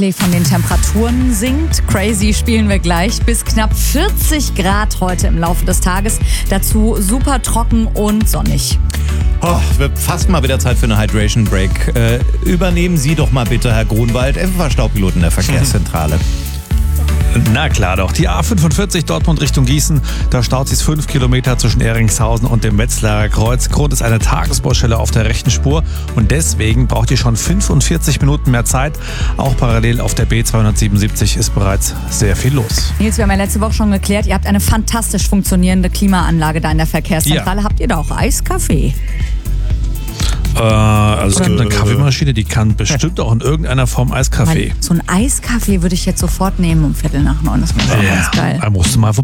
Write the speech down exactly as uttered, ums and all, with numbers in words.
Von den Temperaturen sinkt. Crazy spielen wir gleich. Bis knapp vierzig Grad heute im Laufe des Tages. Dazu super trocken und sonnig. Oh, wird fast mal wieder Zeit für eine Hydration Break. Äh, übernehmen Sie doch mal bitte, Herr Grunwald, F F A-Staubpilot in der Verkehrszentrale. Na klar doch. Die A fünfundvierzig Dortmund Richtung Gießen. Da staut sich fünf Kilometer zwischen Eringshausen und dem Wetzlarer Kreuz. Grund ist eine Tagesbaustelle auf der rechten Spur. Und deswegen braucht ihr schon fünfundvierzig Minuten mehr Zeit. Auch parallel auf der B zweihundertsiebenundsiebzig ist bereits sehr viel los. Nils, wir haben ja letzte Woche schon geklärt, ihr habt eine fantastisch funktionierende Klimaanlage da in der Verkehrszentrale. Ja. Habt ihr da auch Eiskaffee? Äh, also es gibt eine Kaffeemaschine, die kann bestimmt auch in irgendeiner Form Eiskaffee. So ein Eiskaffee würde ich jetzt sofort nehmen um Viertel nach neun. Das wäre ja, ganz geil. Da musst du mal